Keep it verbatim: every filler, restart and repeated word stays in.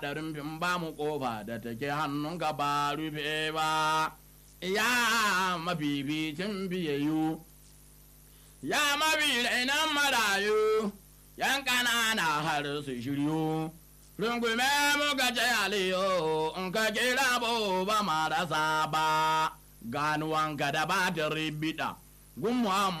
da rumfin ba mu kofa da take hannun ka ba rufe ba ya mafificin biyayyu ya mafi rainan marayu yan kanana har su shiryu rungume muka ce aliyo in ka kira ba marasa ba ganuwanka da ba ta ribida gun